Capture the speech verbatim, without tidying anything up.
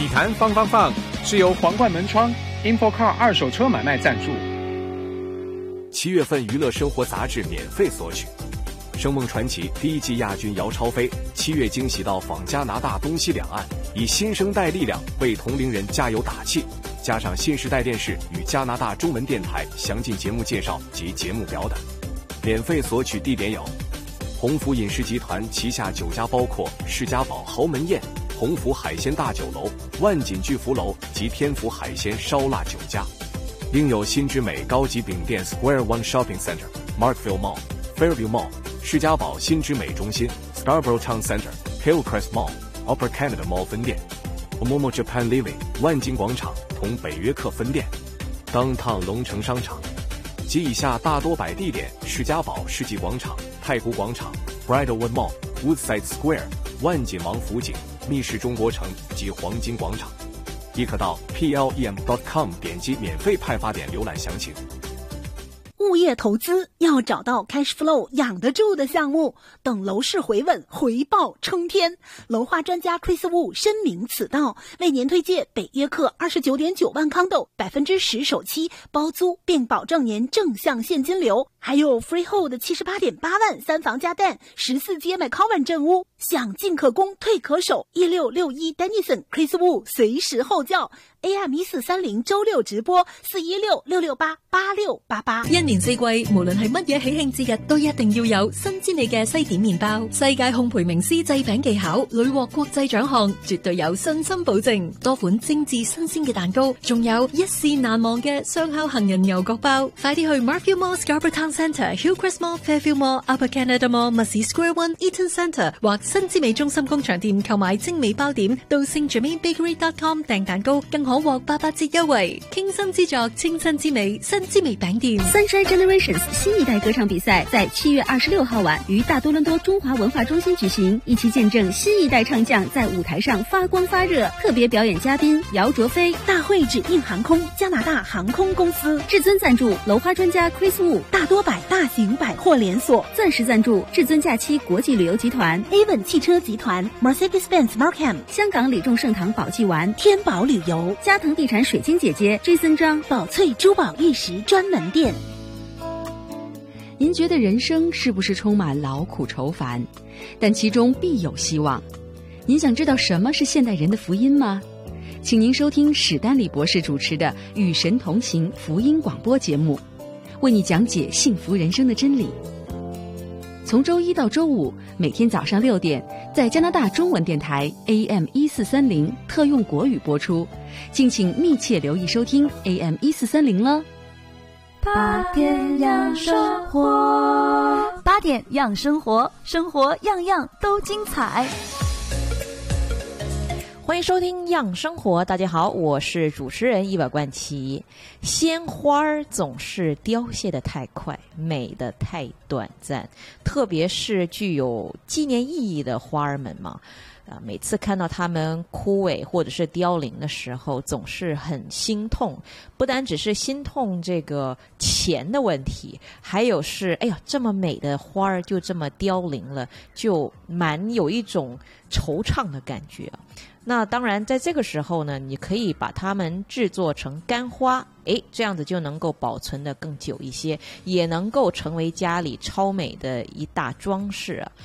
体坛放放放是由皇冠门窗 InfoCar 二手车买卖赞助。 七月份娱乐生活杂志免费索取。声梦传奇第一季亚军姚超飞七月惊喜到访加拿大东西两岸，以新生代力量为同龄人加油打气。加上新时代电视与加拿大中文电台详尽节目介绍及节目表等。免费索取地点有鸿福饮食集团旗下酒家，包括世家堡豪门宴、鸿福海鲜大酒楼、万锦巨福楼及天福海鲜烧腊酒家。另有新之美高级饼店 Square One Shopping Center、Markville Mall、Fairview Mall、世家堡新之美中心 Scarborough Town Center、Hillcrest Mall、Upper Canada Mall 分店、Momo Japan Living 万金广场同北约克分店、Downtown 龙城商场及以下大多摆地点：世家堡世纪广场、太古广场、Bridlewood Mall、Woodside Square、万锦王府井、密室中国城及黄金广场。亦可到 P L E M dot com 点击免费派发点浏览详情。 物业投资要找到 cash flow 养得住的项目，等楼市回稳，回报冲天。楼花专家 Chris Wu 深明此道，为您推荐北约克 二十九点九万康斗 百分之十 首期包租，并保证年正向现金流，还有 freehold 七十八点八万三房加蛋十四街 McCowan 镇屋，想进可攻退可守。一六六一 Dennison Chris Wu 隨時候叫 A M 一四三零周六直播四一六六六八八六八八。 一年四季，無論係乜嘢喜慶節日，都一定要有新之味嘅西點麵包。世界烘焙名師製餅技巧，屢獲國際獎項，絕對有信心保證。多款精緻新鮮嘅蛋糕，仲有一試難忘嘅雙烤杏仁牛角包。快啲去 Markville Mall、Scarborough Town Centre、Hillcrest Mall、Fairview Mall、Upper Canada Mall、Massey Square One、Eaton Centre 或新之美中心工場店購買精美包點，到 Saint Germain Bakery dot com 訂蛋糕，更可獲八八折優惠。傾心之作，清新之美，新之美餅店。 Sunshine Generations 新一代歌唱比賽在七月二十六號晚於大多倫多中華文化中心舉行，一起見證新一代唱將在舞台上發光發熱。特別表演嘉賓姚卓飛， 大會指定航空加拿大航空公司至尊贊助，樓花專家 Chris Wu， 大多百大型百貨連鎖鑽石贊助，至尊假期國際旅遊集團 Avon 汽車集團 Mercedes-Benz Markham， 香港李眾盛堂寶記丸， 天寶旅遊， 嘉騰地產水晶姐姐 Jason 張， 寶翠珠寶玉石專門店。 您觉得人生是不是充滿勞苦愁煩？但其中必有希望。您想知道什麼是現代人的福音嗎？請您收聽史丹利博士主持的《與神同行》福音廣播節目，為你講解幸福人生的真理。從周一到周五，每天早上六點，在加拿大中文電台 A M 一四三零特用國語播出，敬請密切留意收聽 A M 一四三零了。 八點樣生活，八點樣生活，生活樣樣都精彩。 歡迎收聽《樣生活》，大家好，我是主持人伊娃冠琪。鮮花總是凋謝得太快，美得太短暫，特別是具有紀念意義的花兒們嘛。啊，每次看到它們枯萎或者是凋零的時候，總是很心痛。不單只是心痛這個錢的問題，還有是，哎呀，這麼美的花兒就這麼凋零了，就蠻有一種惆悵的感覺。那當然，在這個時候呢，你可以把它們製作成乾花，誒，這樣子就能夠保存得更久一些，也能夠成為家裡超美的一大裝飾啊。